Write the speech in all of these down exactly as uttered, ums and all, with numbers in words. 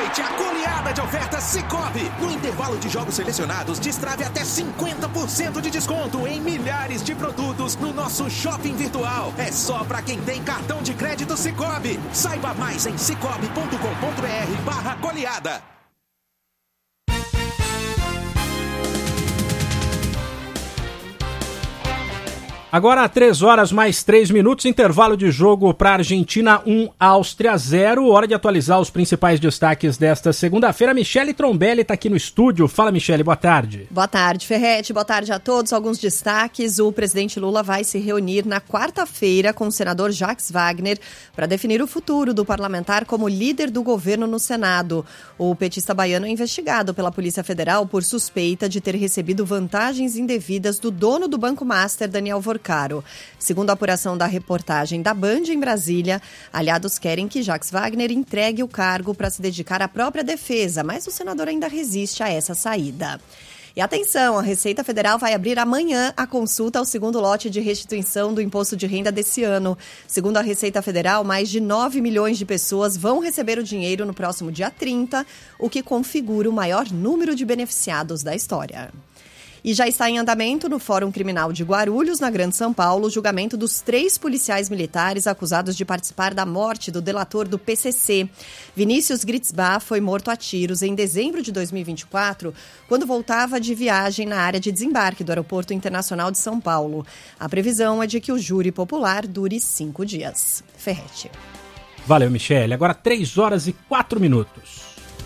noite, a goleada de ofertas Sicoob. No intervalo de jogos selecionados, destrave até cinquenta por cento de desconto em milhares de produtos no nosso shopping virtual. É só para quem tem cartão de crédito Sicoob. Saiba mais em cicobi ponto com ponto br barra goleada. Agora, três horas mais três minutos, intervalo de jogo para Argentina um, Áustria zero. Hora de atualizar os principais destaques desta segunda-feira. Michele Trombelli está aqui no estúdio. Fala, Michele, boa tarde. Boa tarde, Ferretti. Boa tarde a todos. Alguns destaques. O presidente Lula vai se reunir na quarta-feira com o senador Jacques Wagner para definir o futuro do parlamentar como líder do governo no Senado. O petista baiano é investigado pela Polícia Federal por suspeita de ter recebido vantagens indevidas do dono do Banco Master, Daniel Vorcaro. Segundo a apuração da reportagem da Band em Brasília, aliados querem que Jacques Wagner entregue o cargo para se dedicar à própria defesa, mas o senador ainda resiste a essa saída. E atenção, a Receita Federal vai abrir amanhã a consulta ao segundo lote de restituição do imposto de renda desse ano. Segundo a Receita Federal, mais de nove milhões de pessoas vão receber o dinheiro no próximo dia trinta, o que configura o maior número de beneficiados da história. E já está em andamento no Fórum Criminal de Guarulhos, na Grande São Paulo, o julgamento dos três policiais militares acusados de participar da morte do delator do P C C. Vinícius Gritzbach foi morto a tiros em dezembro de dois mil e vinte e quatro, quando voltava de viagem na área de desembarque do Aeroporto Internacional de São Paulo. A previsão é de que o júri popular dure cinco dias. Ferretti. Valeu, Michele. Agora três horas e quatro minutos.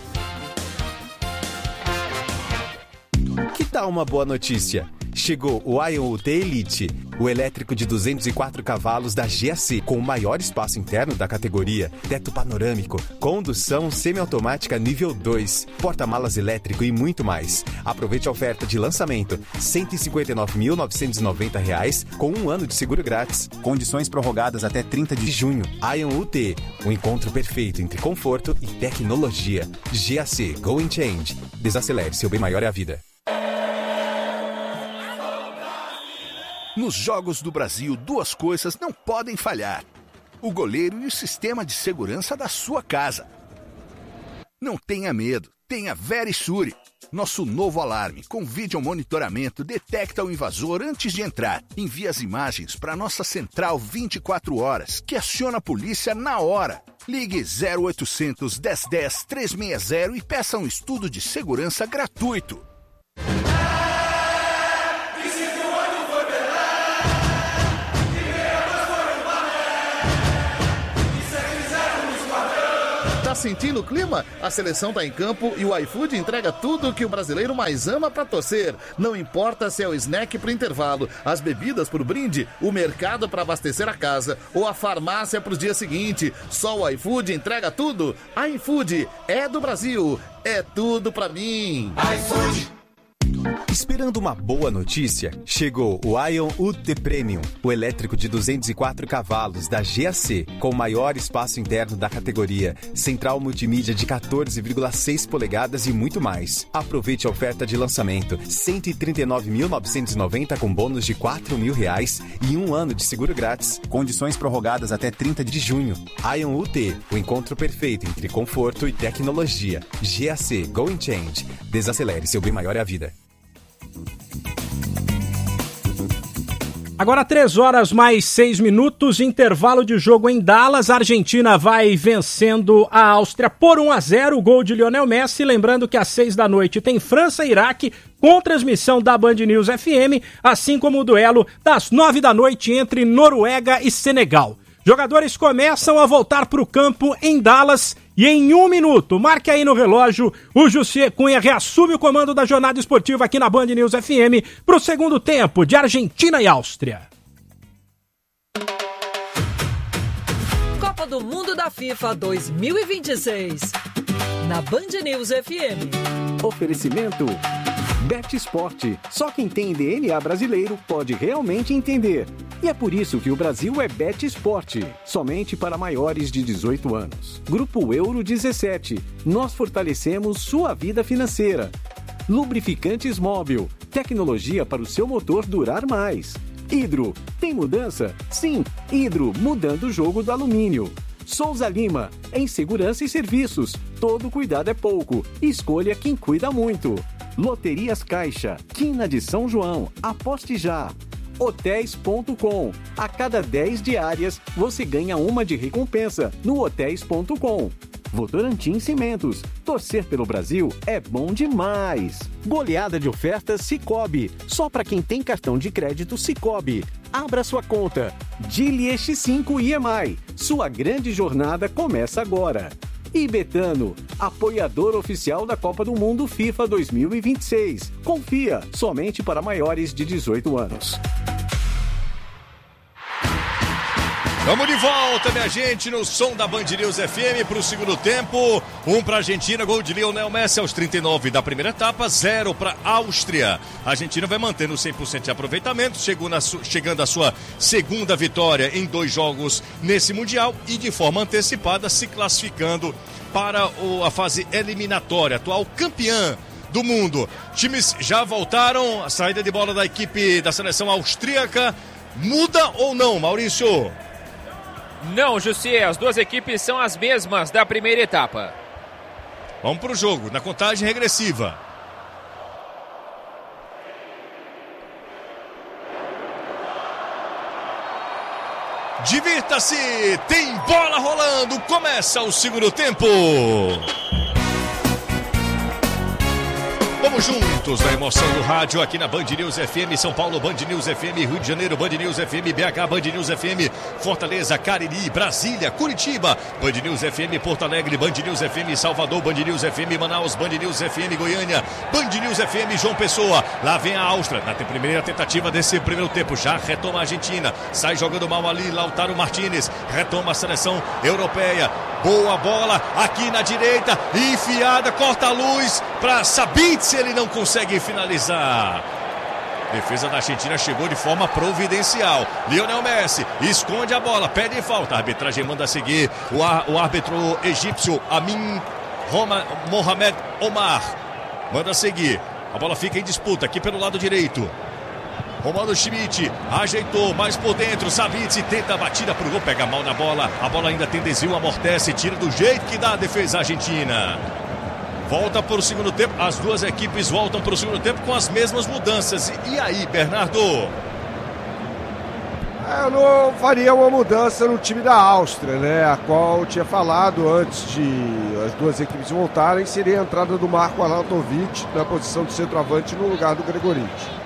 Que tal uma boa notícia? Chegou o Ion U T Elite, o elétrico de duzentos e quatro cavalos da G A C, com o maior espaço interno da categoria, teto panorâmico, condução semiautomática nível dois, porta-malas elétrico e muito mais. Aproveite a oferta de lançamento, cento e cinquenta e nove mil novecentos e noventa reais, com um ano de seguro grátis. Condições prorrogadas até trinta de junho. Ion U T, um encontro perfeito entre conforto e tecnologia. G A C, Go and Change. Desacelere, seu bem maior é a vida. Nos Jogos do Brasil, duas coisas não podem falhar: o goleiro e o sistema de segurança da sua casa. Não tenha medo, tenha Verisure. Nosso novo alarme com vídeo monitoramento detecta o invasor antes de entrar. Envia as imagens para nossa central vinte e quatro horas, que aciona a polícia na hora. Ligue zero oitocentos, dez dez, trezentos e sessenta e peça um estudo de segurança gratuito. Tá sentindo o clima? A seleção tá em campo e o iFood entrega tudo o que o brasileiro mais ama pra torcer. Não importa se é o snack pro intervalo, as bebidas pro brinde, o mercado pra abastecer a casa ou a farmácia pros dias seguintes. Só o iFood entrega tudo. iFood é do Brasil. É tudo pra mim. iFood. Esperando uma boa notícia? Chegou o Ion U T Premium, o elétrico de duzentos e quatro cavalos da G A C, com o maior espaço interno da categoria, central multimídia de quatorze vírgula seis polegadas e muito mais. Aproveite a oferta de lançamento, cento e trinta e nove mil novecentos e noventa com bônus de quatro mil reais e um ano de seguro grátis. Condições prorrogadas até trinta de junho. Ion U T, o encontro perfeito entre conforto e tecnologia. G A C, Go and Change. Desacelere, seu bem maior é a vida. Agora três horas mais seis minutos, intervalo de jogo em Dallas. A Argentina vai vencendo a Áustria por um a zero, o gol de Lionel Messi. Lembrando que às seis da noite tem França e Iraque, com transmissão da Band News F M, assim como o duelo das nove da noite entre Noruega e Senegal. Jogadores começam a voltar para o campo em Dallas e em um minuto, marque aí no relógio, o Jussier Cunha reassume o comando da jornada esportiva aqui na Band News F M para o segundo tempo de Argentina e Áustria. Copa do Mundo da FIFA dois mil e vinte e seis, na Band News F M. Oferecimento Bet Sport. Só quem tem D N A brasileiro pode realmente entender. E é por isso que o Brasil é Bet Sport. Somente para maiores de dezoito anos. Grupo Euro dezessete. Nós fortalecemos sua vida financeira. Lubrificantes Móbil. Tecnologia para o seu motor durar mais. Hidro. Tem mudança? Sim. Hidro, mudando o jogo do alumínio. Souza Lima, em segurança e serviços. Todo cuidado é pouco. Escolha quem cuida muito. Loterias Caixa, Quina de São João. Aposte já. Hotéis ponto com. A cada dez diárias, você ganha uma de recompensa no hotéis ponto com. Votorantim Cimentos. Torcer pelo Brasil é bom demais. Goleada de ofertas Sicoob. Só para quem tem cartão de crédito Sicoob. Abra sua conta. Dili X cinco I M I. Sua grande jornada começa agora. E Betano, apoiador oficial da Copa do Mundo FIFA dois mil e vinte e seis. Confia, somente para maiores de dezoito anos. Vamos de volta, minha gente, no som da Band News F M para o segundo tempo. Um para a Argentina, gol de Lionel Messi aos trinta e nove da primeira etapa, zero para a Áustria. A Argentina vai mantendo cem por cento de aproveitamento, chegou na su- chegando à sua segunda vitória em dois jogos nesse Mundial e de forma antecipada se classificando para o, a fase eliminatória, atual campeã do mundo. Times já voltaram, a saída de bola da equipe da seleção austríaca muda ou não, Maurício? Não, Jussier, as duas equipes são as mesmas da primeira etapa. Vamos para o jogo, na contagem regressiva. Divirta-se, tem bola rolando, começa o segundo tempo. Vamos juntos na emoção do rádio aqui na Band News F M, São Paulo, Band News F M, Rio de Janeiro, Band News F M, B H, Band News F M, Fortaleza, Cariri, Brasília, Curitiba, Band News F M, Porto Alegre, Band News F M, Salvador, Band News F M, Manaus, Band News F M, Goiânia, Band News F M, João Pessoa. Lá vem a Áustria, na primeira tentativa desse primeiro tempo, já retoma a Argentina, sai jogando mal ali, Lautaro Martínez, retoma a seleção europeia. Boa bola aqui na direita, enfiada, corta a luz para Sabitzer, ele não consegue finalizar. Defesa da Argentina chegou de forma providencial. Lionel Messi esconde a bola, pede falta. A arbitragem manda seguir o, ar, o árbitro egípcio Amin Roma, Mohamed Omar. Manda seguir. A bola fica em disputa aqui pelo lado direito. Romano Schmidt ajeitou mais por dentro. Savitz tenta a batida pro gol, pega mal na bola. A bola ainda tem desvio, amortece, tira do jeito que dá a defesa argentina. Volta para o segundo tempo. As duas equipes voltam para o segundo tempo com as mesmas mudanças. E aí, Bernardo? Eu não faria uma mudança no time da Áustria, né? A qual eu tinha falado antes de as duas equipes voltarem. Seria a entrada do Marco Arnautovic na posição de centroavante no lugar do Gregorich.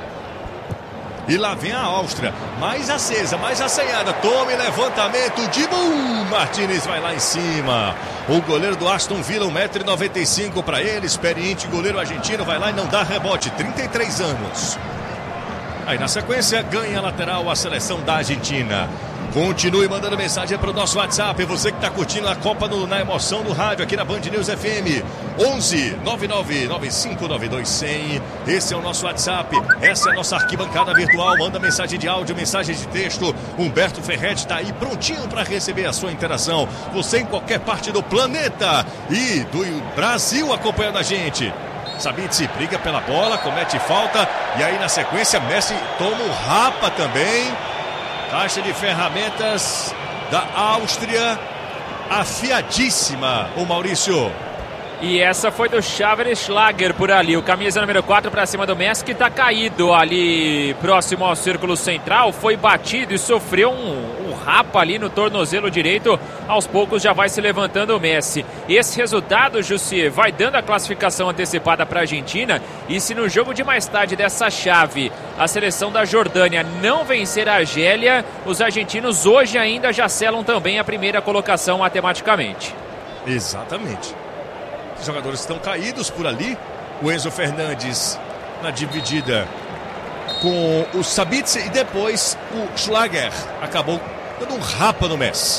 E lá vem a Áustria, mais acesa, mais assanhada. Tome levantamento de Bum! Martínez vai lá em cima. O goleiro do Aston Villa, um metro e noventa e cinco para ele. Experiente goleiro argentino, vai lá e não dá rebote. trinta e três anos. Aí na sequência, ganha a lateral a seleção da Argentina. Continue mandando mensagem para o nosso WhatsApp. Você que está curtindo a Copa no, na emoção do rádio aqui na Band News F M. onze nove nove nove cinco nove dois zero zero. Esse é o nosso WhatsApp. Essa é a nossa arquibancada virtual. Manda mensagem de áudio, mensagem de texto. Humberto Ferretti está aí prontinho para receber a sua interação. Você em qualquer parte do planeta e do Brasil acompanhando a gente. Sabitz briga pela bola, comete falta. E aí na sequência Messi toma o rapa também. Caixa de ferramentas da Áustria, afiadíssima, o Maurício. E essa foi do Xaver Schlager por ali, o camisa número quatro para cima do Messi, que está caído ali próximo ao círculo central, foi batido e sofreu um, um rapa ali no tornozelo direito. Aos poucos já vai se levantando o Messi. Esse resultado, Jussier, vai dando a classificação antecipada para a Argentina, e se no jogo de mais tarde dessa chave a seleção da Jordânia não vencer a Argélia, os argentinos hoje ainda já selam também a primeira colocação matematicamente. Exatamente. Os jogadores estão caídos por ali. O Enzo Fernandes na dividida com o Sabitz e depois o Schlager acabou dando um rapa no Messi.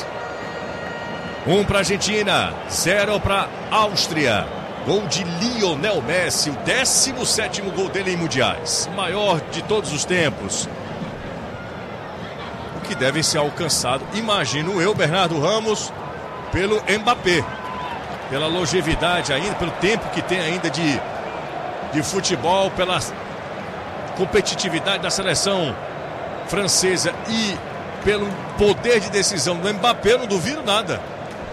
Um para a Argentina, zero para a Áustria. Gol de Lionel Messi, o décimo sétimo gol dele em mundiais, maior de todos os tempos. O que deve ser alcançado, imagino eu, Bernardo Ramos, pelo Mbappé. Pela longevidade ainda, pelo tempo que tem ainda de, de futebol, pela competitividade da seleção francesa e pelo poder de decisão do Mbappé, eu não duvido nada.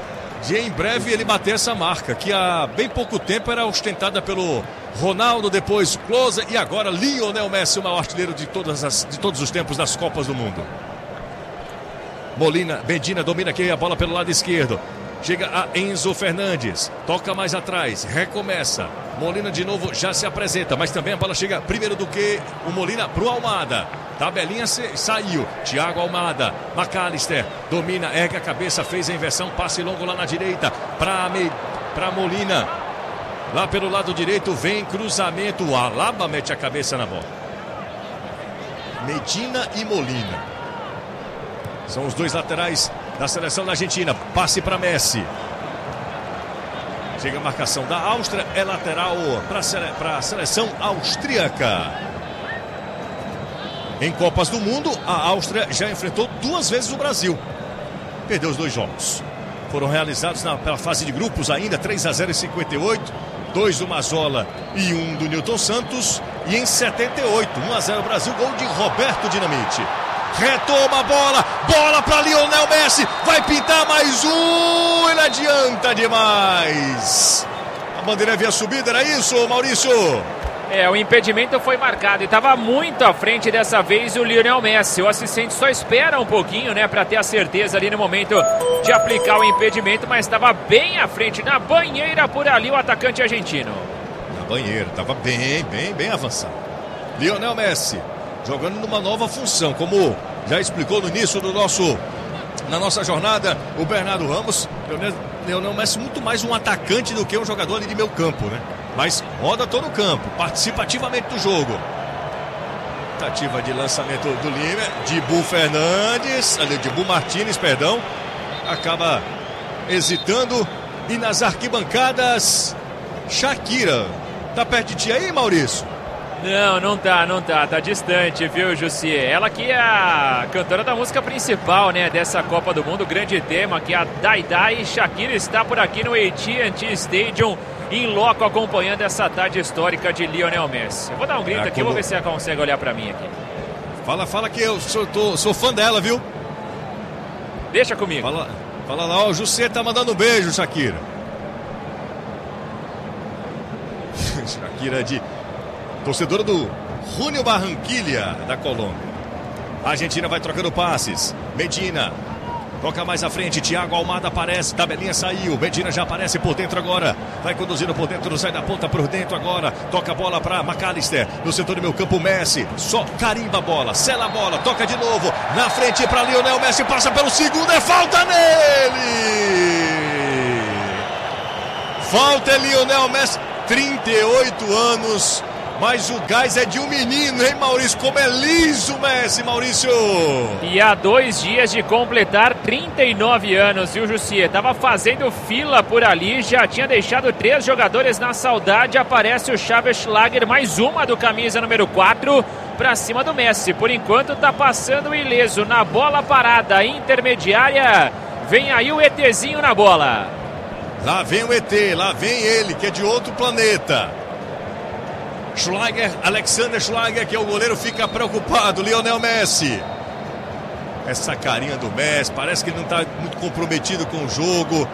de em breve ele bater essa marca, que há bem pouco tempo era ostentada pelo Ronaldo, depois Klose e agora Lionel Messi, o maior artilheiro de, todas as, de todos os tempos das Copas do Mundo. Molina, Medina domina aqui a bola pelo lado esquerdo. Chega a Enzo Fernandes, toca mais atrás, recomeça. Molina de novo já se apresenta, mas também a bola chega primeiro do que o Molina pro Almada. Tabelinha saiu, Thiago Almada, McAllister, domina, ergue a cabeça, fez a inversão, passe longo lá na direita, para Me... para Molina. Lá pelo lado direito vem cruzamento, o Alaba mete a cabeça na bola. Medina e Molina são os dois laterais da seleção da Argentina. Passe para Messi. Chega a marcação da Áustria, é lateral para sele... a seleção austríaca. Em Copas do Mundo, a Áustria já enfrentou duas vezes o Brasil. Perdeu os dois jogos. Foram realizados na pela fase de grupos ainda, três a zero em cinquenta e oito, dois do Mazzola e um do Nilton Santos. E em setenta e oito, um a zero Brasil, gol de Roberto Dinamite. Retoma a bola, bola para Lionel Messi, vai pintar mais um, ele adianta demais. A bandeira havia subido, era isso, Maurício? É, o impedimento foi marcado e estava muito à frente dessa vez o Lionel Messi. O assistente só espera um pouquinho, né, para ter a certeza ali no momento de aplicar o impedimento, mas estava bem à frente, na banheira por ali o atacante argentino. Na banheira, estava bem, bem, bem avançado. Lionel Messi jogando numa nova função, como já explicou no início do nosso, na nossa jornada, o Bernardo Ramos. Lionel, Lionel Messi muito mais um atacante do que um jogador ali de meio campo, né? Mas roda todo o campo, participa ativamente do jogo. Tentativa de lançamento do Lima, Dibu Fernandes, ali Dibu Martínez, perdão, acaba hesitando. E nas arquibancadas, Shakira. Tá perto de ti aí, Maurício? Não, não tá, não tá, tá distante, viu, Jussier? Ela que é a cantora da música principal, né, dessa Copa do Mundo, grande tema, que é a Dai Dai. Shakira está por aqui no A T and T Stadium, em loco, acompanhando essa tarde histórica de Lionel Messi. Eu vou dar um grito é, aqui, como... vou ver se ela consegue olhar pra mim aqui. Fala, fala que eu sou, tô, sou fã dela, viu? Deixa comigo. Fala, fala lá, ó, o Jussier tá mandando um beijo, Shakira. Shakira de... torcedora do Junior Barranquilla, da Colômbia. A Argentina vai trocando passes. Medina toca mais à frente. Thiago Almada aparece. Tabelinha saiu. Medina já aparece por dentro agora. Vai conduzindo por dentro. Sai da ponta por dentro agora. Toca a bola para McAllister. No setor do meu campo, Messi. Só carimba a bola. Sela a bola. Toca de novo. Na frente para Lionel Messi. Passa pelo segundo. É falta nele. Falta é Lionel Messi. trinta e oito anos. Mas o gás é de um menino, hein, Maurício? Como é liso o Messi, Maurício! E há dois dias de completar trinta e nove anos, viu, Jussier? Tava fazendo fila por ali, já tinha deixado três jogadores na saudade. Aparece o Xavier Schlager, mais uma do camisa número quatro, pra cima do Messi. Por enquanto tá passando ileso na bola parada intermediária. Vem aí o ETzinho na bola. Lá vem o E T, lá vem ele, que é de outro planeta. Schlager, Alexander Schlager, que é o goleiro, fica preocupado. Lionel Messi. Essa carinha do Messi, parece que ele não está muito comprometido com o jogo.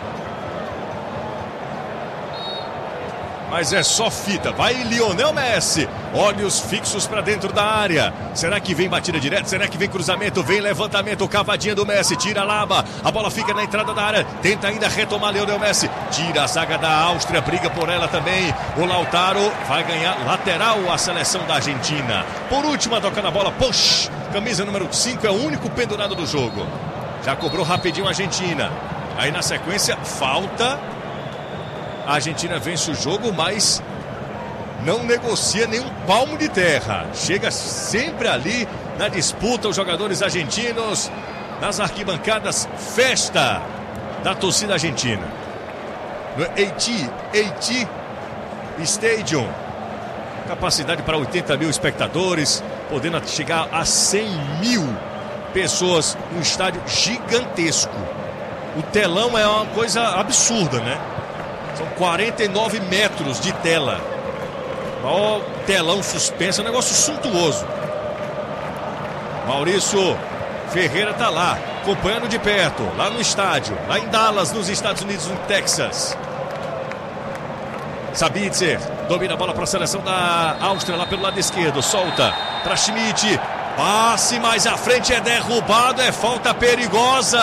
Mas é só fita. Vai Lionel Messi. Olhos fixos para dentro da área. Será que vem batida direta? Será que vem cruzamento? Vem levantamento. Cavadinha do Messi. Tira a Laba. A bola fica na entrada da área. Tenta ainda retomar Lionel Messi. Tira a zaga da Áustria. Briga por ela também. O Lautaro vai ganhar lateral a seleção da Argentina. Por último, a toca na bola. Push. Camisa número cinco é o único pendurado do jogo. Já cobrou rapidinho a Argentina. Aí na sequência, falta. A Argentina vence o jogo, mas não negocia nenhum palmo de terra. Chega sempre ali na disputa os jogadores argentinos. Nas arquibancadas, festa da torcida argentina. No A T Stadium. Capacidade para oitenta mil espectadores, podendo chegar a cem mil pessoas. Um estádio gigantesco. O telão é uma coisa absurda, né? São quarenta e nove metros de tela. Maior telão suspenso, é um negócio suntuoso. Maurício Ferreira tá lá. acompanhando de perto, lá no estádio, lá em Dallas, nos Estados Unidos, no Texas. Sabitzer domina a bola para a seleção da Áustria, lá pelo lado esquerdo, solta para Schmidt, passe mais à frente, é derrubado, é falta perigosa.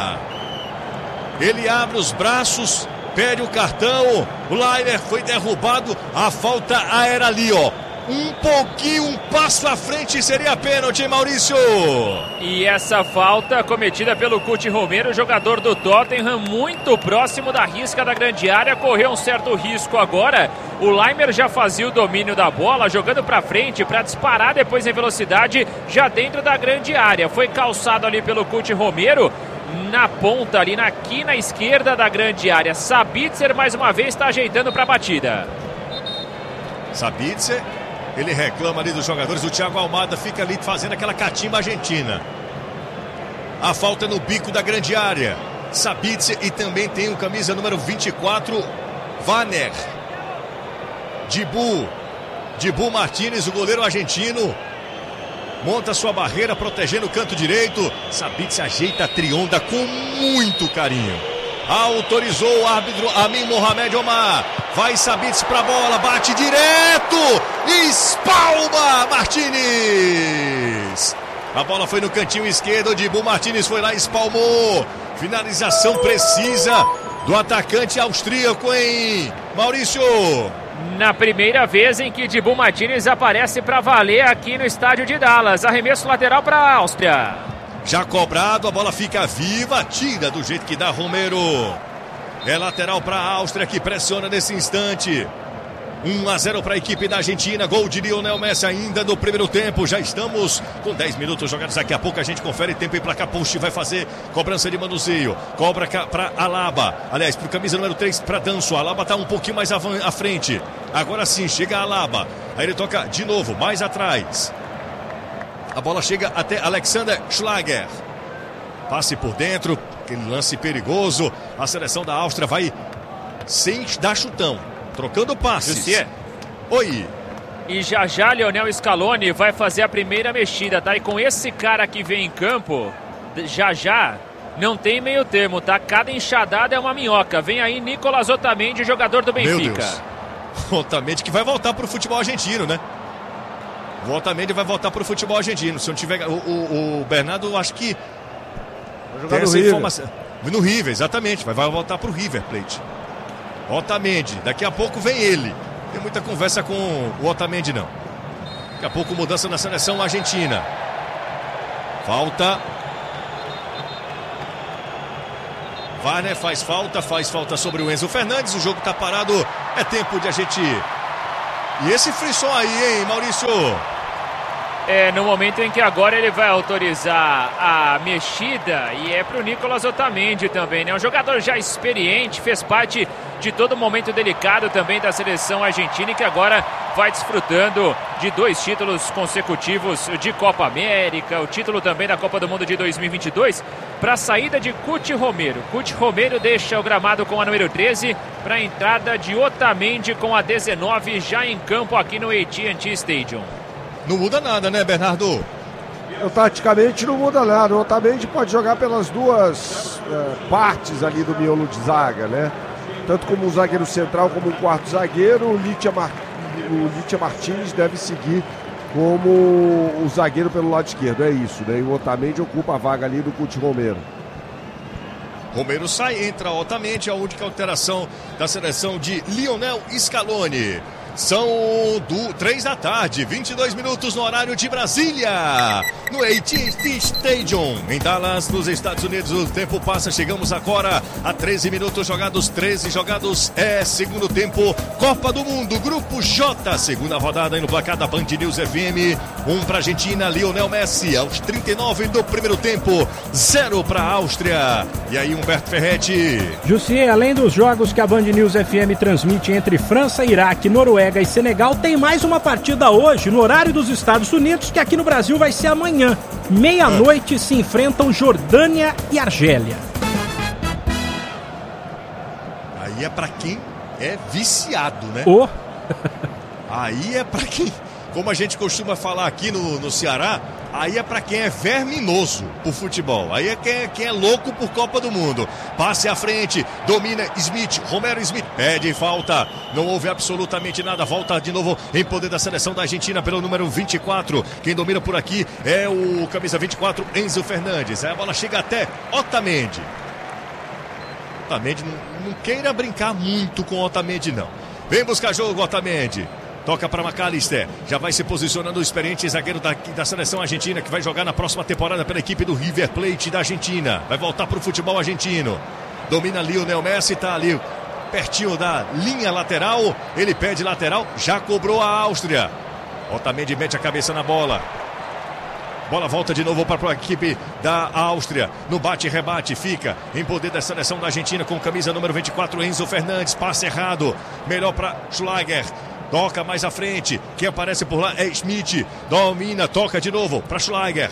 Ele abre os braços, pede o cartão, o Laimer foi derrubado, a falta era ali, ó. Um pouquinho, um passo à frente seria pênalti, Maurício. E essa falta cometida pelo Cuti Romero, jogador do Tottenham, muito próximo da risca da grande área, correu um certo risco agora. O Laimer já fazia o domínio da bola, jogando para frente para disparar depois em velocidade, já dentro da grande área. Foi calçado ali pelo Cuti Romero, na ponta ali, na quina esquerda da grande área. Sabitzer mais uma vez está ajeitando para a batida. Sabitzer, ele reclama ali dos jogadores. O Thiago Almada fica ali fazendo aquela catimba argentina. A falta no bico da grande área. Sabitzer, e também tem o camisa número vinte e quatro, Vanner. Dibu. Dibu Martínez, o goleiro argentino, monta sua barreira, protegendo o canto direito. Sabitzer ajeita a trionda com muito carinho. Autorizou o árbitro Amin Mohamed Omar. Vai Sabitzer pra bola, bate direto, espalma Martínez. A bola foi no cantinho esquerdo, o Dibu Martínez foi lá e espalmou. Finalização precisa do atacante austríaco, hein, Maurício? Na primeira vez em que Dibu Martínez aparece para valer aqui no estádio de Dallas. Arremesso lateral para a Áustria. Já cobrado, a bola fica viva, tira do jeito que dá Romero. É lateral para a Áustria, que pressiona nesse instante. um a zero para a equipe da Argentina, gol de Lionel Messi ainda no primeiro tempo. Já estamos com dez minutos jogados, daqui a pouco a gente confere tempo e placar. Puxa, vai fazer cobrança de manuseio, cobra para Alaba, aliás, para o camisa número três, para Danso. Alaba está um pouquinho mais à frente, agora sim, chega a Alaba, aí ele toca de novo, mais atrás. A bola chega até Alexander Schlager. Passe por dentro, aquele lance perigoso. A seleção da Áustria vai sem dar chutão, trocando passes. Jussier. Oi. E já já Lionel Scaloni vai fazer a primeira mexida, tá? E com esse cara que vem em campo, já já não tem meio termo, tá? Cada enxadada é uma minhoca. Vem aí Nicolas Otamendi, jogador do Benfica. Meu Deus. Otamendi que vai voltar pro futebol argentino, né? O Otamendi vai voltar pro futebol argentino. Se não tiver... O, o, o Bernardo, acho que... Vai jogar no River. Informação. No River, exatamente. Vai, vai voltar pro River Plate. Otamendi. Daqui a pouco vem ele. Tem muita conversa com o Otamendi, não. Daqui a pouco mudança na seleção argentina. Falta. Varner faz falta. Faz falta sobre o Enzo Fernandes. O jogo tá parado. É tempo de a gente... E esse frisson aí, hein, Maurício? É, no momento em que agora ele vai autorizar a mexida, e é para o Nicolas Otamendi também, né? Um jogador já experiente, fez parte de todo momento delicado também da seleção argentina e que agora vai desfrutando de dois títulos consecutivos de Copa América, o título também da Copa do Mundo de dois mil e vinte e dois, para a saída de Cuti Romero. Cuti Romero deixa o gramado com a número treze para a entrada de Otamendi com a dezenove já em campo aqui no A T and T Stadium. Não muda nada, né, Bernardo? Eu, taticamente não muda nada. O Otamendi pode jogar pelas duas é, partes ali do miolo de zaga, né? Tanto como um zagueiro central como um quarto zagueiro. O Litia, Mar... o Litia Martínez deve seguir como o zagueiro pelo lado esquerdo, é isso, né? E o Otamendi ocupa a vaga ali do Cuti Romero. Romero sai, entra Otamendi, a única alteração da seleção de Lionel Scaloni. São do três da tarde, vinte e dois minutos no horário de Brasília, no A T and T Stadium, em Dallas, nos Estados Unidos. O tempo passa, chegamos agora a treze minutos jogados, treze jogados, é segundo tempo, Copa do Mundo, Grupo J, segunda rodada aí no placar da Band News F M, um para a Argentina, Lionel Messi, aos trinta e nove do primeiro tempo, zero para a Áustria. E aí, Humberto Ferretti. Jussier, além dos jogos que a Band News F M transmite entre França, Iraque, Noruega e Senegal, tem mais uma partida hoje, no horário dos Estados Unidos, que aqui no Brasil vai ser amanhã. Meia-noite se enfrentam Jordânia e Argélia. Aí é pra quem é viciado, né? Oh. Aí é pra quem, como a gente costuma falar aqui no, no Ceará, aí é pra quem é verminoso o futebol. Aí é quem, é quem é louco por Copa do Mundo. Passe à frente, domina Smith, Romero Smith, pede falta. Não houve absolutamente nada. Volta de novo em poder da seleção da Argentina pelo número vinte e quatro. Quem domina por aqui é o camisa vinte e quatro, Enzo Fernandes. Aí a bola chega até Otamendi. Otamendi não, não queira brincar muito com Otamendi, não. Vem buscar jogo, Otamendi. Toca para McAllister, já vai se posicionando o experiente zagueiro da, da seleção argentina, que vai jogar na próxima temporada pela equipe do River Plate da Argentina. Vai voltar para o futebol argentino. Domina Lionel Messi, está ali pertinho da linha lateral. Ele pede lateral, já cobrou a Áustria. Otamendi mete a cabeça na bola. Bola volta de novo para a equipe da Áustria. No bate-rebate fica em poder da seleção da Argentina com camisa número vinte e quatro, Enzo Fernandes. Passe errado, melhor para Schlager. Toca mais à frente, quem aparece por lá é Schmidt, domina, toca de novo para Schlager.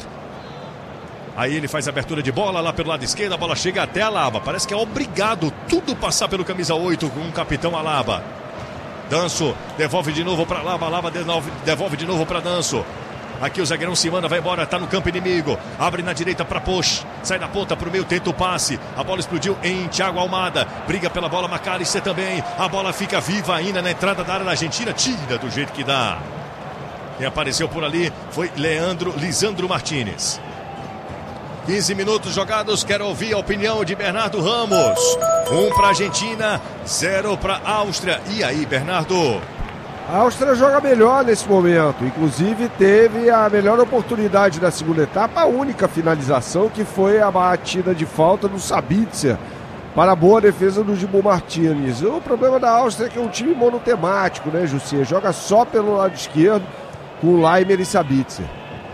Aí ele faz a abertura de bola lá pelo lado esquerdo, a bola chega até Alaba. Parece que é obrigado tudo passar pelo camisa oito com o capitão Alaba. Danso, devolve de novo para Alaba, Alaba devolve, devolve de novo para Danso. Aqui o zagueirão se manda, vai embora, tá no campo inimigo. Abre na direita para Poch. Sai da ponta pro meio, tenta o passe. A bola explodiu em Thiago Almada. Briga pela bola, McAllister também. A bola fica viva ainda na entrada da área da Argentina. Tira do jeito que dá. Quem apareceu por ali foi Leandro Lisandro Martinez. quinze minutos jogados, quero ouvir a opinião de Bernardo Ramos. Um para Argentina, zero para Áustria. E aí, Bernardo? A Áustria joga melhor nesse momento, inclusive teve a melhor oportunidade da segunda etapa, a única finalização que foi a batida de falta do Sabitzer para a boa defesa do Dibu Martinez. O problema da Áustria é que é um time monotemático, né, José? Joga só pelo lado esquerdo com Laimer e Sabitzer.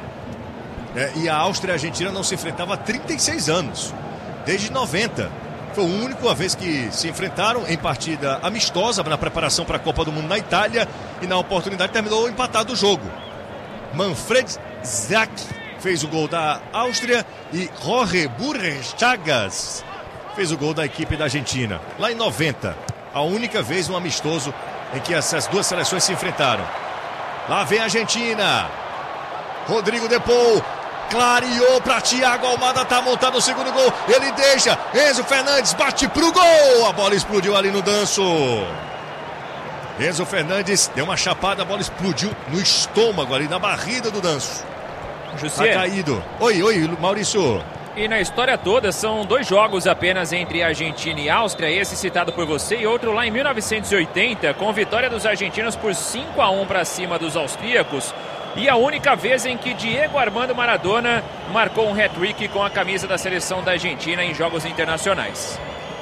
É, e a Áustria e a Argentina não se enfrentavam há trinta e seis anos, desde noventa. Foi a única vez que se enfrentaram em partida amistosa na preparação para a Copa do Mundo na Itália e na oportunidade terminou empatado o jogo. Manfred Zak fez o gol da Áustria e Jorge Burres Chagas fez o gol da equipe da Argentina. Lá em noventa, a única vez um amistoso em que essas duas seleções se enfrentaram. Lá vem a Argentina. Rodrigo De Paul. Clareou para Thiago Almada, tá montando o segundo gol. Ele deixa, Enzo Fernandes bate pro gol. A bola explodiu ali no Danso. Enzo Fernandes deu uma chapada, a bola explodiu no estômago ali, na barriga do Danso. José. Tá caído. Oi, oi, Maurício. E na história toda são dois jogos apenas entre Argentina e Áustria, esse citado por você e outro lá em mil novecentos e oitenta, com vitória dos argentinos por cinco a um para cima dos austríacos. E a única vez em que Diego Armando Maradona marcou um hat-trick com a camisa da seleção da Argentina em jogos internacionais.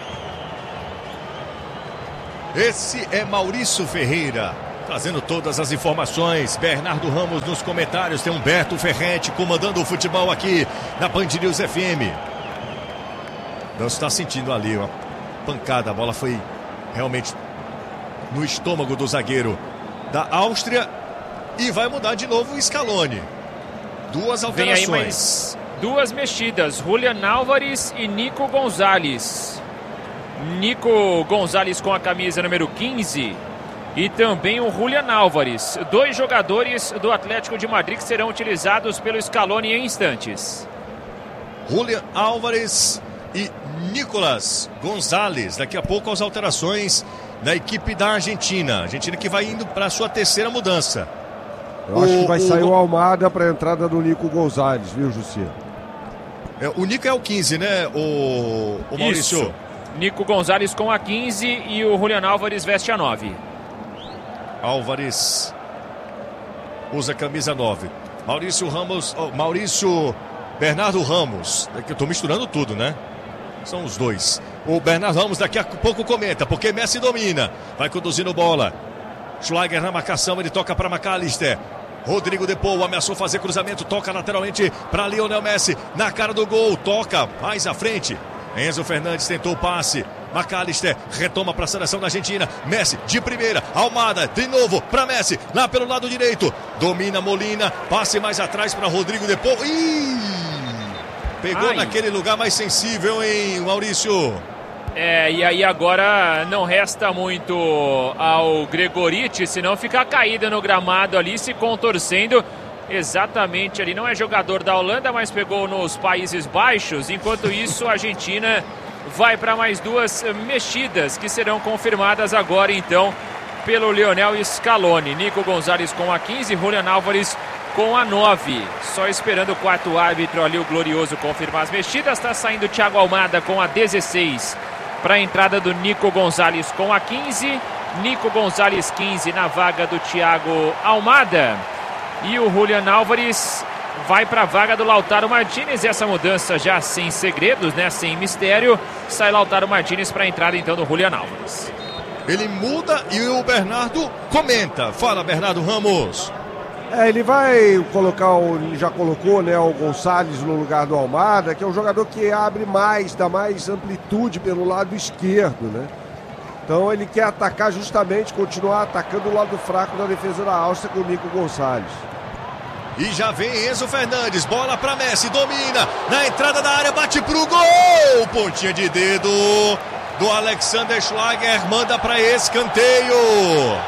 Esse é Maurício Ferreira, trazendo todas as informações. Bernardo Ramos nos comentários, tem Humberto Ferretti comandando o futebol aqui na Band News F M. Não está sentindo ali uma pancada, a bola foi realmente no estômago do zagueiro da Áustria. E vai mudar de novo o Scaloni. Duas alterações. Vem aí mais duas mexidas. Julian Álvares e Nico Gonzalez. Nico Gonzalez com a camisa número quinze. E também o Julian Álvares. Dois jogadores do Atlético de Madrid que serão utilizados pelo Scaloni em instantes. Julian Álvares e Nicolas Gonzalez. Daqui a pouco as alterações na equipe da Argentina. Argentina que vai indo para a sua terceira mudança. Eu acho o, que vai o, sair o Almada para a entrada do Nico Gonzalez, viu, Jussi? É, o Nico é o quinze, né, o, o Maurício? Isso. Nico Gonzalez com a quinze e o Julian Álvares veste a nove. Álvares usa a camisa nove. Maurício Ramos, oh, Maurício Bernardo Ramos. É que eu estou misturando tudo, né? São os dois. O Bernardo Ramos daqui a pouco comenta, porque Messi domina. Vai conduzindo bola. Schlager na marcação, ele toca para McAllister. Rodrigo De Paul ameaçou fazer cruzamento, toca lateralmente para Lionel Messi, na cara do gol, toca mais à frente. Enzo Fernandes tentou o passe. McAllister retoma para a seleção da Argentina. Messi de primeira, Almada de novo para Messi, lá pelo lado direito. Domina Molina, passe mais atrás para Rodrigo De Paul. Ih! Pegou Ai. naquele lugar mais sensível, hein, Maurício? É, e aí agora não resta muito ao Gregoriti, senão ficar caído no gramado ali, se contorcendo. exatamente ali. Não é jogador da Holanda, mas pegou nos Países Baixos. Enquanto isso, a Argentina vai para mais duas mexidas que serão confirmadas agora, então, pelo Lionel Scaloni. Nico Gonzalez com a quinze, Julian Álvares com a nove. Só esperando o quarto árbitro ali, o Glorioso, confirmar as mexidas. Está saindo o Thiago Almada com a dezesseis para a entrada do Nico Gonzalez com a quinze. Nico Gonzalez quinze na vaga do Thiago Almada. E o Julian Álvares vai para a vaga do Lautaro Martínez. Essa mudança já sem segredos, né? Sem mistério. Sai Lautaro Martínez para a entrada então do Julian Álvares. Ele muda e o Bernardo comenta. Fala, Bernardo Ramos. É, ele vai colocar, o, ele já colocou, né, o Gonçalves no lugar do Almada, que é um jogador que abre mais, dá mais amplitude pelo lado esquerdo, né? Então ele quer atacar justamente, continuar atacando o lado fraco da defesa da Áustria com o Nico Gonçalves. E já vem Enzo Fernandes, bola para Messi, domina, na entrada da área, bate pro gol! Pontinha de dedo do Alexander Schlager, manda para escanteio.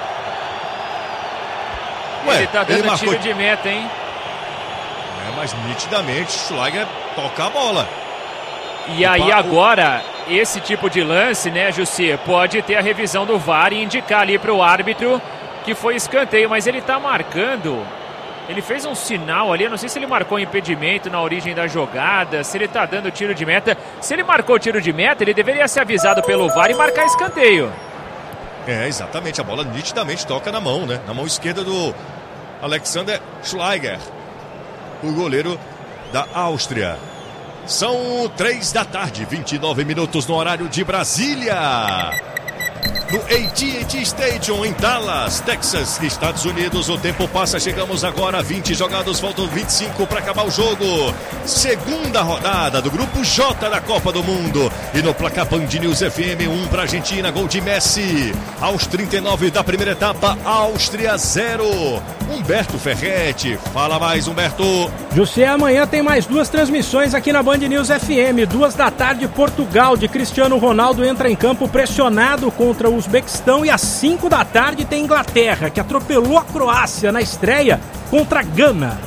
Ué, ele tá dando ele marcou... tiro de meta, hein? É, mas nitidamente Schlager toca a bola. E o aí pa... agora, esse tipo de lance, né, Jussi, pode ter a revisão do V A R e indicar ali para o árbitro que foi escanteio, mas ele tá marcando. Ele fez um sinal ali, eu não sei se ele marcou impedimento na origem da jogada, se ele tá dando tiro de meta. Se ele marcou tiro de meta, ele deveria ser avisado pelo V A R e marcar escanteio. É, exatamente, a bola nitidamente toca na mão, né? Na mão esquerda do Alexander Schlager, o goleiro da Áustria. São três da tarde, vinte e nove minutos no horário de Brasília. No A T and T Stadium em Dallas, Texas, Estados Unidos. O tempo passa, chegamos agora a vinte jogados, faltam vinte e cinco para acabar o jogo. Segunda rodada do Grupo J da Copa do Mundo. E no placar Band News F M, um para a Argentina, gol de Messi. Aos trinta e nove da primeira etapa, Áustria zero. Humberto Ferretti, fala mais, Humberto. José, amanhã tem mais duas transmissões aqui na Band News F M. Duas da tarde, Portugal, de Cristiano Ronaldo entra em campo pressionado contra o Uzbequistão, e às cinco da tarde tem Inglaterra, que atropelou a Croácia na estreia contra a Gana.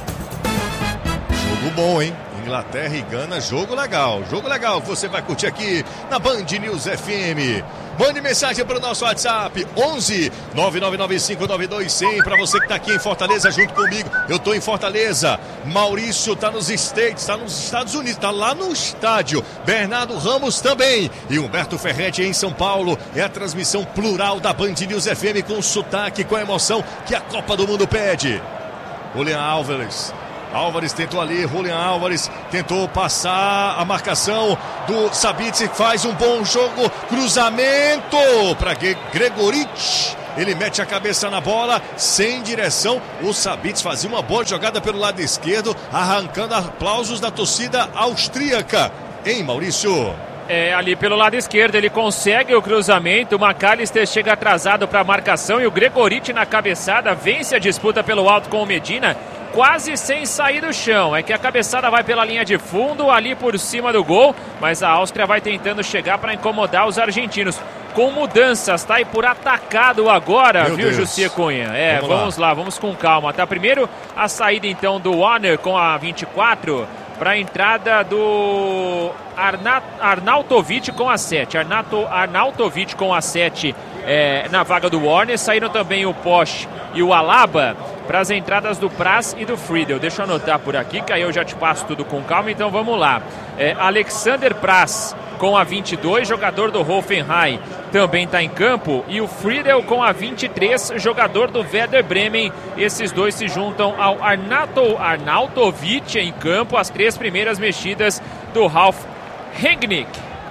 Jogo bom, hein? Inglaterra e Gana, jogo legal, jogo legal que você vai curtir aqui na Band News F M. Mande mensagem para o nosso WhatsApp, onze nove nove nove cinco nove dois zero zero, para você que está aqui em Fortaleza junto comigo. Eu estou em Fortaleza, Maurício está nos States, está nos Estados Unidos, está lá no estádio, Bernardo Ramos também, e Humberto Ferretti em São Paulo. É a transmissão plural da Band News F M, com sotaque, com a emoção que a Copa do Mundo pede. Julian Álvares Álvares tentou ali, Julian Álvares tentou passar a marcação do Sabitzer, faz um bom jogo, cruzamento para Gregoric, ele mete a cabeça na bola, sem direção. O Sabitzer fazia uma boa jogada pelo lado esquerdo, arrancando aplausos da torcida austríaca, hein, Maurício? É, ali pelo lado esquerdo ele consegue o cruzamento, o McAllister chega atrasado para a marcação e o Gregoric na cabeçada vence a disputa pelo alto com o Medina, quase sem sair do chão. É que a cabeçada vai pela linha de fundo, ali por cima do gol, mas a Áustria vai tentando chegar para incomodar os argentinos. Com mudanças, tá aí por atacado agora, Meu viu, Jussi Cunha? É, vamos, vamos lá. lá, vamos com calma, tá? Primeiro a saída então do Warner com a vinte e quatro, para a entrada do Arna... Arnautovic com a sete. Arnato... Arnautovic com a sete é, na vaga do Warner. Saíram também o Posch e o Alaba para as entradas do Praz e do Friedel. Deixa eu anotar por aqui, que aí eu já te passo tudo com calma. Então vamos lá. É, Alexander Praz com a vinte e dois, jogador do Hoffenheim, também está em campo. E o Friedel com a vinte e três, jogador do Werder Bremen. Esses dois se juntam ao Arnato, Arnautovic em campo. As três primeiras mexidas do Ralf Rangnick.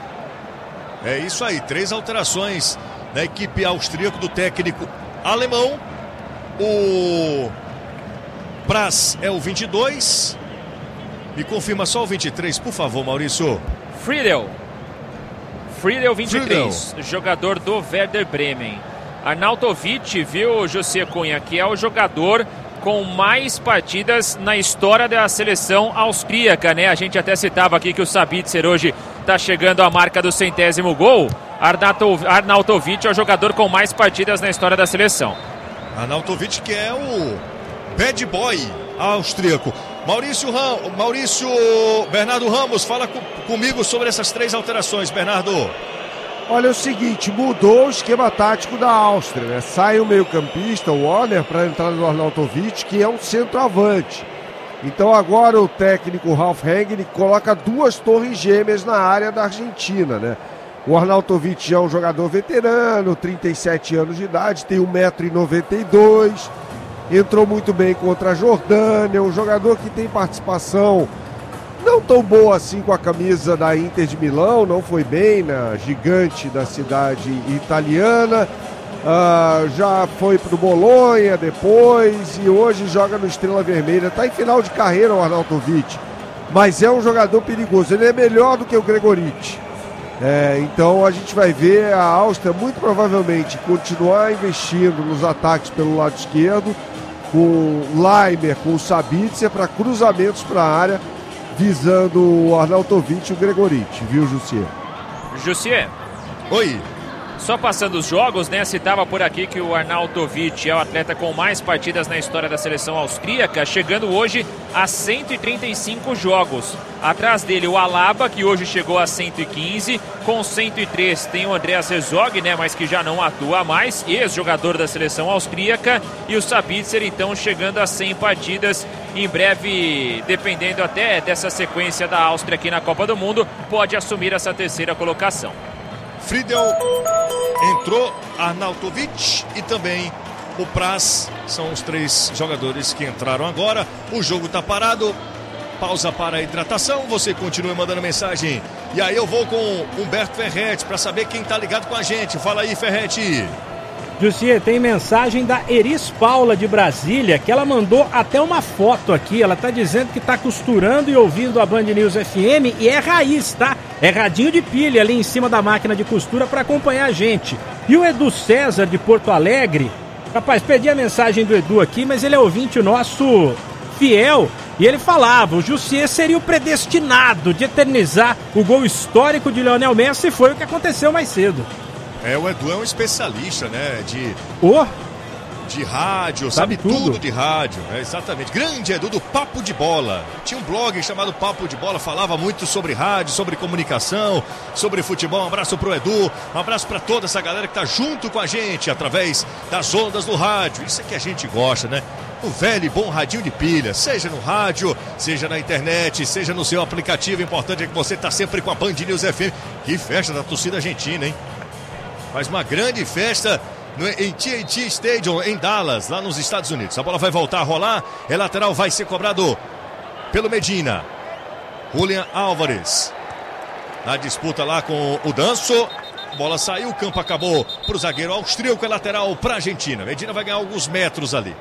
É isso aí, três alterações na equipe austríaca do técnico alemão. O Praz é o vinte e dois. Me confirma só o vinte e três, por favor, Maurício. Friedel. Friedel vinte e três, Friedel, jogador do Werder Bremen. Arnautovic, viu, José Cunha, que é o jogador com mais partidas na história da seleção austríaca, né? A gente até citava aqui que o Sabitzer hoje está chegando à marca do centésimo gol. Arnautovic é o jogador com mais partidas na história da seleção. Arnautovic, que é o bad boy austríaco. Maurício, Ram, Maurício Bernardo Ramos, fala com, comigo sobre essas três alterações, Bernardo. Olha, é o seguinte, mudou o esquema tático da Áustria, né? Sai o meio-campista, o Warner, para a entrada do Arnautovic, que é um centroavante. Então agora o técnico Ralf Rangnick coloca duas torres gêmeas na área da Argentina, né? O Arnautovic é um jogador veterano, trinta e sete anos de idade, tem um metro e noventa e dois, entrou muito bem contra a Jordânia, um jogador que tem participação não tão boa assim com a camisa da Inter de Milão, não foi bem na gigante da cidade italiana, uh, já foi pro Bolonha depois e hoje joga no Estrela Vermelha, está em final de carreira o Arnautovic, mas é um jogador perigoso, ele é melhor do que o Gregoric. É, então a gente vai ver a Áustria muito provavelmente continuar investindo nos ataques pelo lado esquerdo, com o Laimer, com o Sabitzer para cruzamentos para a área, visando o Arnautovic e o Gregoric, viu, Jussier? Jussier. Oi. Só passando os jogos, né? Citava por aqui que o Arnautovic é o atleta com mais partidas na história da seleção austríaca, chegando hoje a cento e trinta e cinco jogos. Atrás dele o Alaba, que hoje chegou a cento e quinze, com cento e três tem o Andreas Herzog, né? Mas que já não atua mais, ex-jogador da seleção austríaca, e o Sabitzer, então, chegando a cem partidas. Em breve, dependendo até dessa sequência da Áustria aqui na Copa do Mundo, pode assumir essa terceira colocação. Friedel entrou, Arnautovic e também o Praz. São os três jogadores que entraram agora. O jogo está parado. Pausa para a hidratação. Você continua mandando mensagem. E aí eu vou com Humberto Ferretti para saber quem está ligado com a gente. Fala aí, Ferretti. Jussier, tem mensagem da Eris Paula de Brasília, que ela mandou até uma foto aqui. Ela tá dizendo que tá costurando e ouvindo a Band News F M e é raiz, tá? É radinho de pilha ali em cima da máquina de costura para acompanhar a gente. E o Edu César de Porto Alegre, rapaz, perdi a mensagem do Edu aqui, mas ele é ouvinte nosso fiel. E ele falava, o Jussier seria o predestinado de eternizar o gol histórico de Lionel Messi, e foi o que aconteceu mais cedo. É, o Edu é um especialista, né, de, oh. de rádio, sabe, sabe tudo. tudo de rádio, é, exatamente. Grande Edu do Papo de Bola. Tinha um blog chamado Papo de Bola, falava muito sobre rádio, sobre comunicação, sobre futebol. Um abraço pro Edu, um abraço para toda essa galera que tá junto com a gente através das ondas do rádio. Isso é que a gente gosta, né? O velho e bom radinho de pilha, seja no rádio, seja na internet, seja no seu aplicativo. O importante é que você tá sempre com a Band News F M. Que festa da torcida argentina, hein? Faz uma grande festa no, em T and T Stadium, em Dallas, lá nos Estados Unidos. A bola vai voltar a rolar. É lateral, vai ser cobrado pelo Medina. Julian Álvares. Na disputa lá com o Danço. Bola saiu, o campo acabou para o zagueiro austríaco. É lateral para a Argentina. Medina vai ganhar alguns metros ali.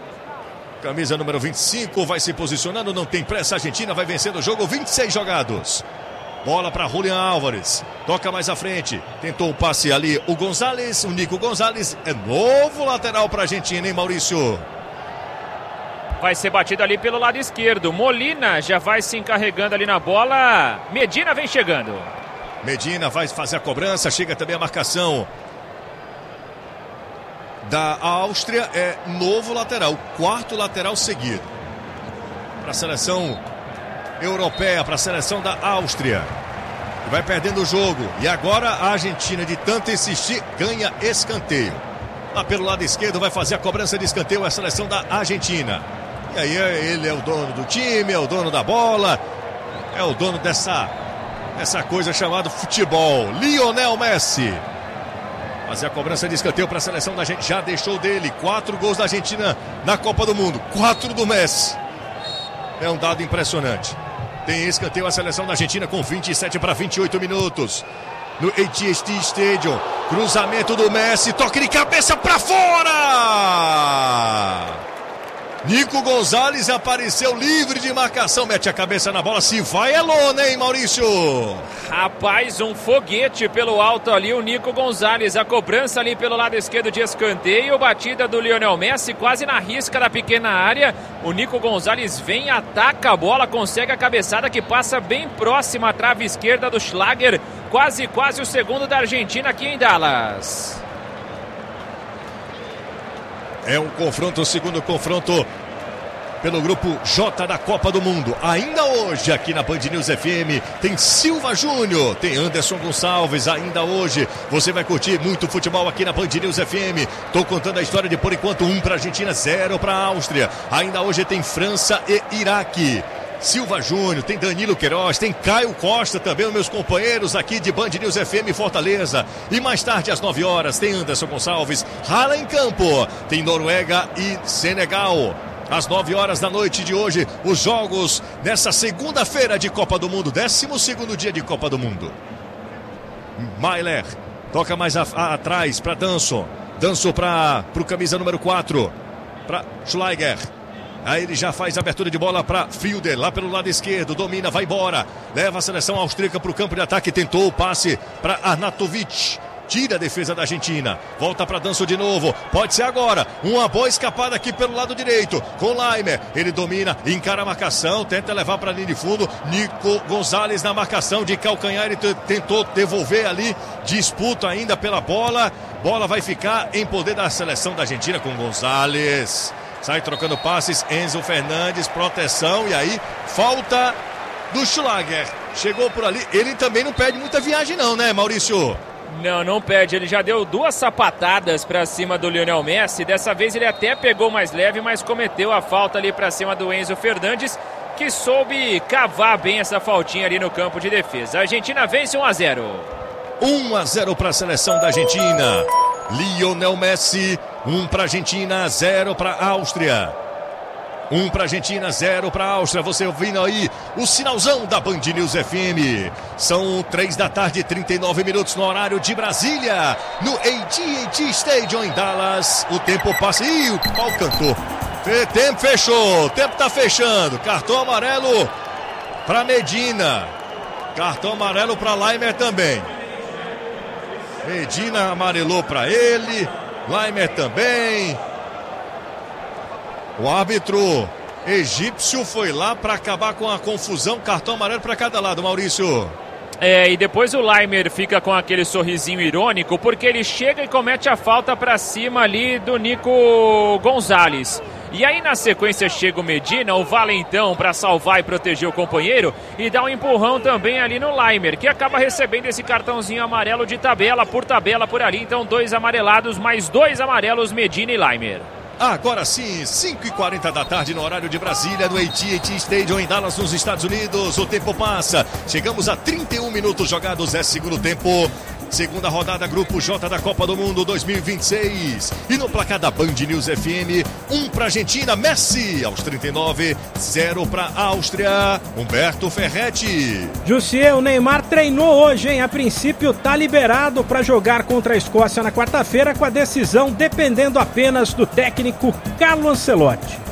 Camisa número vinte e cinco vai se posicionando. Não tem pressa. A Argentina vai vencendo o jogo. vinte e seis jogados. Bola para Julian Álvares, toca mais à frente, tentou o passe ali o Gonzalez, o Nico Gonzalez, é novo lateral para a Argentina, hein, Maurício? Vai ser batido ali pelo lado esquerdo, Molina já vai se encarregando ali na bola, Medina vem chegando. Medina vai fazer a cobrança, chega também a marcação da Áustria, é novo lateral, quarto lateral seguido para a seleção europeia, para a seleção da Áustria. Vai perdendo o jogo. E agora a Argentina, de tanto insistir, ganha escanteio. Lá pelo lado esquerdo vai fazer a cobrança de escanteio a seleção da Argentina. E aí ele é o dono do time, é o dono da bola, é o dono dessa, dessa coisa chamada futebol. Lionel Messi. Fazer a cobrança de escanteio para a seleção da Argentina. Já deixou dele quatro gols da Argentina na Copa do Mundo. Quatro do Messi. É um dado impressionante. Tem escanteio a seleção da Argentina com vinte e sete para vinte e oito minutos. No A T and T Stadium. Cruzamento do Messi. Toque de cabeça para fora. Nico Gonzalez apareceu livre de marcação. Mete a cabeça na bola. Se vai é lona, hein, Maurício? Rapaz, um foguete pelo alto ali. O Nico Gonzalez. A cobrança ali pelo lado esquerdo de escanteio. Batida do Lionel Messi quase na risca da pequena área. O Nico Gonzalez vem, ataca a bola, consegue a cabeçada que passa bem próxima à trave esquerda do Schlager. Quase, quase o segundo da Argentina aqui em Dallas. É um confronto, o segundo confronto pelo grupo J da Copa do Mundo. Ainda hoje, aqui na Band News F M, tem Silva Júnior, tem Anderson Gonçalves. Ainda hoje, você vai curtir muito futebol aqui na Band News F M. Tô contando a história de, por enquanto, um para a Argentina, zero para a Áustria. Ainda hoje tem França e Iraque. Silva Júnior, tem Danilo Queiroz, tem Caio Costa também, os meus companheiros aqui de Band News F M Fortaleza. E mais tarde, às nove horas, tem Anderson Gonçalves, Rala em campo. Tem Noruega e Senegal. Às nove horas da noite de hoje, os jogos nessa segunda-feira de Copa do Mundo, décimo segundo dia de Copa do Mundo. Mailer toca mais a, a, atrás para Danso. Danso para o camisa número quatro, para Schleicher. Aí ele já faz a abertura de bola para Fielder, lá pelo lado esquerdo, domina, vai embora. Leva a seleção austríaca para o campo de ataque, tentou o passe para Arnautovic. Tira a defesa da Argentina, volta para Danso de novo, pode ser agora, uma boa escapada aqui pelo lado direito, com Laimer, ele domina, encara a marcação, tenta levar para a linha de fundo, Nico Gonzalez na marcação de calcanhar, ele tentou devolver ali, disputa ainda pela bola, bola vai ficar em poder da seleção da Argentina com Gonzalez, sai trocando passes, Enzo Fernandes, proteção, e aí, falta do Schlager, chegou por ali, ele também não perde muita viagem não, né, Maurício? Não, não perde. Ele já deu duas sapatadas para cima do Lionel Messi. Dessa vez ele até pegou mais leve, mas cometeu a falta ali para cima do Enzo Fernandes, que soube cavar bem essa faltinha ali no campo de defesa. A Argentina vence um a zero. um a zero para a seleção da Argentina. Lionel Messi, um para a Argentina, zero para a Áustria. um para a Argentina, zero para a Áustria. Você ouvindo aí o sinalzão da Band News F M. São três da tarde, trinta e nove minutos no horário de Brasília. No A T and T Stadium em Dallas. O tempo passa. Ih, o pau cantou. O tempo fechou. O tempo tá fechando. Cartão amarelo para Medina. Cartão amarelo para Laimer também. Medina amarelou para ele. Laimer também. O árbitro egípcio foi lá para acabar com a confusão. Cartão amarelo para cada lado, Maurício. É, e depois o Laimer fica com aquele sorrisinho irônico, porque ele chega e comete a falta para cima ali do Nico Gonzalez. E aí na sequência chega o Medina, o valentão, para salvar e proteger o companheiro, e dá um empurrão também ali no Laimer, que acaba recebendo esse cartãozinho amarelo de tabela por tabela por ali. Então dois amarelados, mais dois amarelos, Medina e Laimer. Agora sim, cinco e quarenta da tarde no horário de Brasília, no A T and T Stadium em Dallas, nos Estados Unidos. O tempo passa, chegamos a trinta e um minutos jogados, é segundo tempo. Segunda rodada, Grupo J da Copa do Mundo dois mil e vinte e seis. E no placar da Band News F M, um para a Argentina, Messi, aos trinta e nove, zero para a Áustria, Humberto Ferretti. Jussier, o Neymar treinou hoje, hein? A princípio tá liberado para jogar contra a Escócia na quarta-feira, com a decisão dependendo apenas do técnico Carlo Ancelotti.